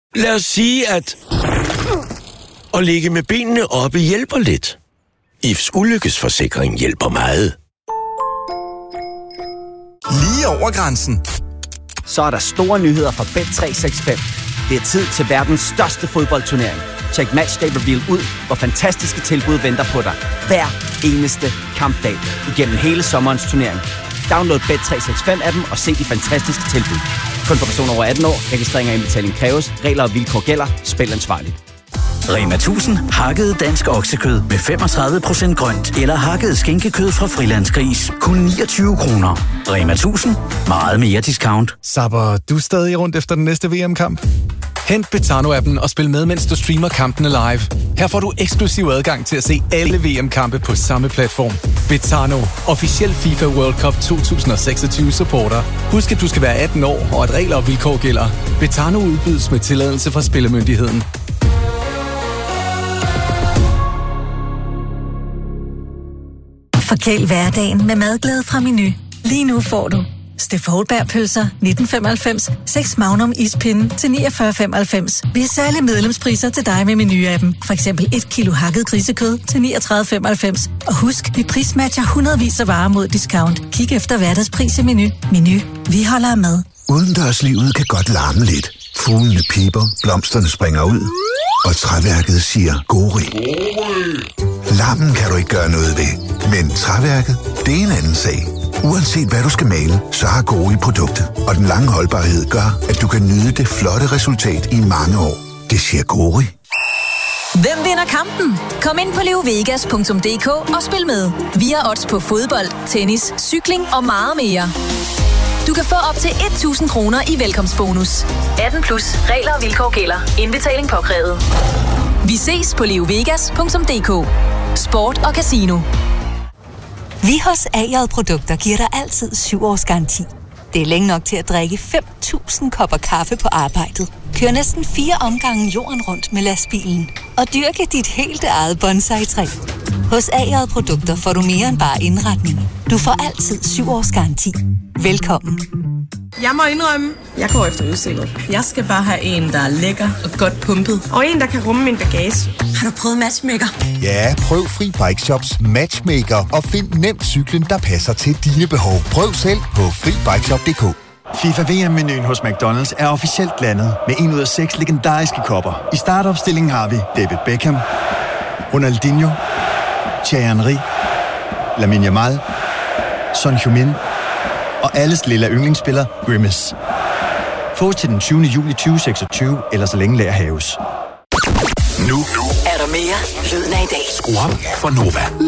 Lad os sige, at at ligge med benene oppe hjælper lidt. IF's ulykkesforsikring hjælper meget. Lige over grænsen. Så er der store nyheder fra Bet365. Det er tid til verdens største fodboldturnering. Check Matchday Reveal ud, hvor fantastiske tilbud venter på dig. Hver eneste kampdag igennem hele sommerens turnering. Download Bet365-appen og se de fantastiske tilbud. Kun for personer over 18 år. Registrering og indbetaling kræves. Regler og vilkår gælder. Spil ansvarligt. Rema 1000 hakket dansk oksekød med 35% grønt. Eller hakket skinkekød fra Frilandsgris. Kun 29 kroner. Rema 1000. Meget mere discount. Zapper du stadig rundt efter den næste VM-kamp? Hent Betano-appen og spil med, mens du streamer kampene live. Her får du eksklusiv adgang til at se alle VM-kampe på samme platform. Betano, officiel FIFA World Cup 2026 supporter. Husk, at du skal være 18 år, og at regler og vilkår gælder. Betano udbydes med tilladelse fra Spillemyndigheden. Forkæl hverdagen med madglæde fra Meny. Lige nu får du Steff Houlberg-pølser 1995, 6 Magnum ispinde til 49,95. Vi har særlige medlemspriser til dig med Meny-appen. For eksempel 1 kilo hakket grisekød til 39,95. Og husk, vi prismatcher hundredvis af varer mod discount. Kig efter hverdagspris i Meny. Meny. Vi holder af mad. Udendørslivet kan godt larme lidt. Fuglene piber, blomsterne springer ud, og træværket siger gori. Larmen kan du ikke gøre noget ved, men træværket, det er en anden sag. Uanset hvad du skal male, så har Gori produktet, og den lange holdbarhed gør, at du kan nyde det flotte resultat i mange år. Det siger Gori. Hvem vinder kampen? Kom ind på leovegas.dk og spil med. Vi har odds på fodbold, tennis, cykling og meget mere. Du kan få op til 1.000 kroner i velkomstbonus. 18 plus. Regler og vilkår gælder. Indbetaling påkrævet. Vi ses på leovegas.dk. Sport og casino. Vi hos AJ Produkter giver dig altid 7 års garanti. Det er længe nok til at drikke 5.000 kopper kaffe på arbejdet. Kør næsten 4 omgange jorden rundt med lastbilen. Og dyrke dit helt eget bonsai-træ. Hos AJ Produkter får du mere end bare indretning. Du får altid 7 års garanti. Velkommen. Jeg må indrømme, jeg går efter udseende. Jeg skal bare have en, der er lækker og godt pumpet. Og en, der kan rumme min bagage. Har du prøvet Matchmaker? Ja, prøv Fri Bike Shops Matchmaker og find nemt cyklen, der passer til dine behov. Prøv selv på FriBikeShop.dk. FIFA VM-menuen hos McDonald's er officielt landet med 1 ud af 6 legendariske kopper. I startopstillingen har vi David Beckham, Ronaldinho, Thierry Henry, Lamine Yamal, Son Heung-min og alles lille yndlingsspiller Grimace. Få til den 20. juli 2026, eller så længe lager haves. Nu er der mere lyden af i dag. Skru op for Nova.